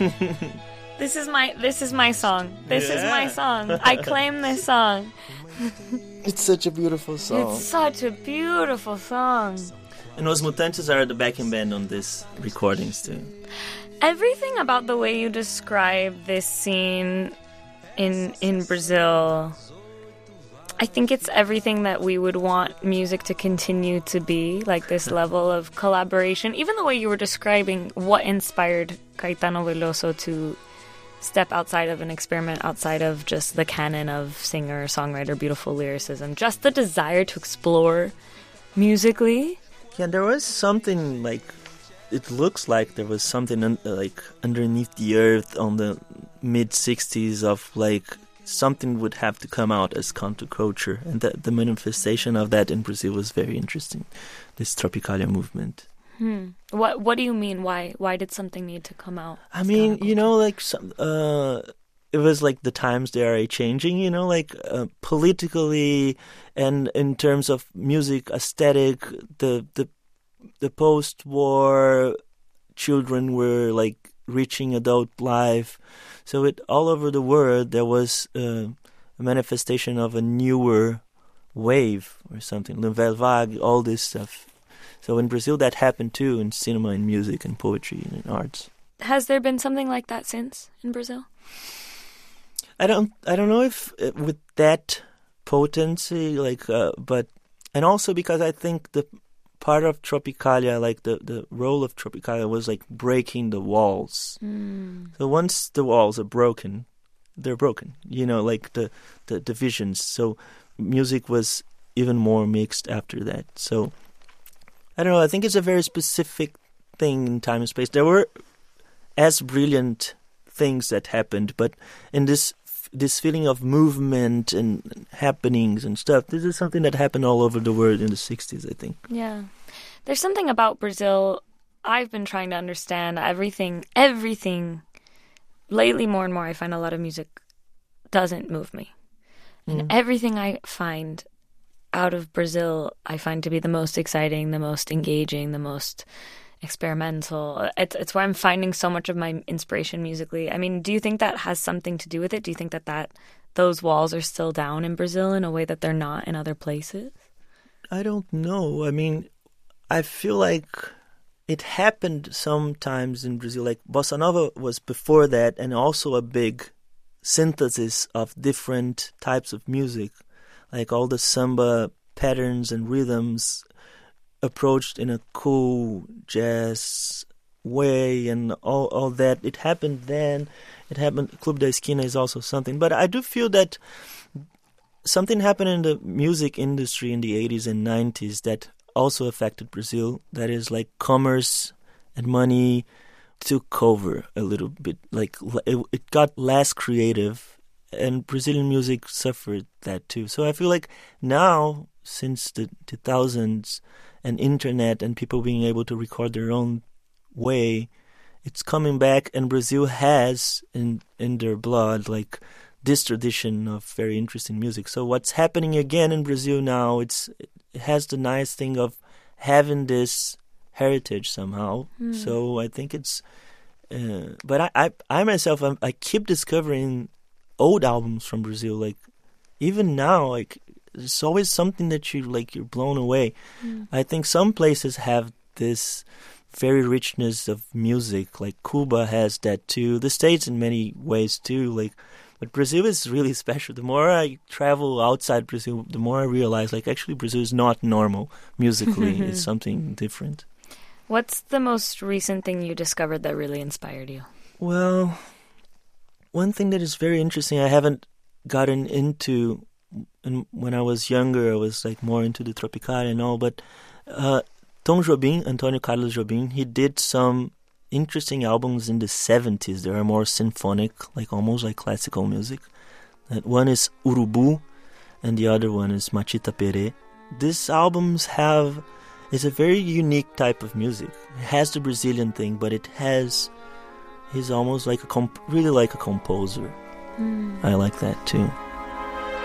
This is my song. This is my song. I claim this song. It's such a beautiful song. It's such a beautiful song. And Os Mutantes are the backing band on these recordings too. Everything about the way you describe this scene in Brazil, I think it's everything that we would want music to continue to be, like this level of collaboration. Even the way you were describing what inspired Caetano Veloso to step outside of an experiment, outside of just the canon of singer, songwriter, beautiful lyricism. Just the desire to explore musically. Yeah, there was something like... It looks like there was something like underneath the earth on the mid-60s of like something would have to come out as counterculture, and the manifestation of that in Brazil was very interesting. This Tropicalia movement. What do you mean? Why did something need to come out? I mean, you know, like it was like the times they are changing. You know, like politically and in terms of music aesthetic, the post-war children were like reaching adult life. So all over the world there was a manifestation of a newer wave or something. Nouvelle Vague, all this stuff. So in Brazil that happened too, in cinema and music and poetry and in arts. Has there been something like that since in Brazil? I don't know if with that potency, like, but, and also because I think the part of Tropicalia, like the role of Tropicalia was like breaking the walls. So once the walls are broken, they're broken, you know, like the divisions. So music was even more mixed after that. So I don't know, I think it's a very specific thing in time and space. There were as brilliant things that happened, but in this feeling of movement and happenings and stuff, this is something that happened all over the world in the 60s, I think. Yeah. There's something about Brazil I've been trying to understand. Everything. Lately, more and more, I find a lot of music doesn't move me. And everything I find out of Brazil, I find to be the most exciting, the most engaging, the most experimental. It's where I'm finding so much of my inspiration musically. I mean, do you think that has something to do with it? Do you think that those walls are still down in Brazil in a way that they're not in other places? I don't know. I mean, I feel like it happened sometimes in Brazil. Like Bossa Nova was before that, and also a big synthesis of different types of music. Like all the samba patterns and rhythms approached in a cool jazz way and all that. It happened then. It happened. Club da Esquina is also something. But I do feel that something happened in the music industry in the 80s and 90s that also affected Brazil. That is like commerce and money took over a little bit. Like it got less creative, and Brazilian music suffered that too. So I feel like now, since the 2000s and internet and people being able to record their own way, it's coming back, and Brazil has in their blood like this tradition of very interesting music. So what's happening again in Brazil now, it has the nice thing of having this heritage somehow. So I think it's but I myself, I keep discovering old albums from Brazil. Like even now, like there's always something that you're blown away. I think some places have this very richness of music, like Cuba has that too. The States in many ways too. Like, but Brazil is really special. The more I travel outside Brazil, the more I realize like actually Brazil is not normal musically. It's something different. What's the most recent thing you discovered that really inspired you? Well, one thing that is very interesting, I haven't gotten into, and when I was younger, I was like more into the Tropicalia and all, but Tom Jobim, Antonio Carlos Jobim, he did some interesting albums in the 70s. They are more symphonic, like almost like classical music. That one is Urubu, and the other one is Machita Pere. These albums it's a very unique type of music. It has the Brazilian thing, but he's almost like really like a composer. I like that too.